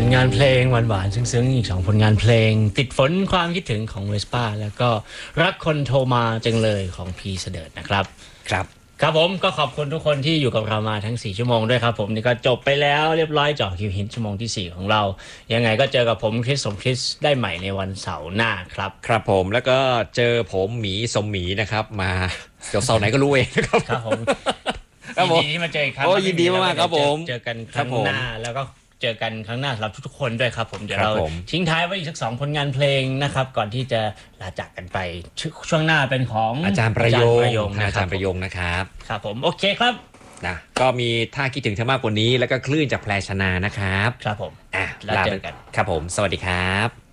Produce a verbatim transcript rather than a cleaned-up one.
งานเพลงหวานๆซึ้งๆอีกสองผลงานเพลงติดฝนความคิดถึงของเวสป้าแล้วก็รักคนโทรมาจังเลยของพีเสดิร์ดนะครับครับครับผมก็ขอบคุณทุกคนที่อยู่กับเรามาทั้งสี่ชั่วโมงด้วยครับผมนี่ก็จบไปแล้วเรียบร้อยเจาะคิวฮิตชั่วโมงที่สี่ของเรายังไงก็เจอกับผมคริสสมคริสได้ใหม่ในวันเสาร์หน้าครับครับผมแล้วก็เจอผมหมีสมหมีนะครับมาเดี๋ยวเสาร์ไหนก็รู้เองนะครับครับผมยินดีที่มาเจออีกครั้งโอ้ยินดีมากๆครับผมเจอกันครั้งหน้าแล้วก็เจอกันครั้งหน้าสำหรับทุกๆคนด้วยครับผมเดี๋ยวเราทิ้งท้ายไว้อีกสักสองผลงานเพลงนะครับก่อนที่จะลาจากกันไปช่วงหน้าเป็นของอาจารย์ประโยงอาจารย์ประโยงนะครับครับผมโอเคครับนะก็มีท่าคิดถึงเธอมากกว่านี้แล้วก็คลื่นจากแพรชนานะครับครับผมอ่ะแล้วเจอกันครับผมสวัสดีครับ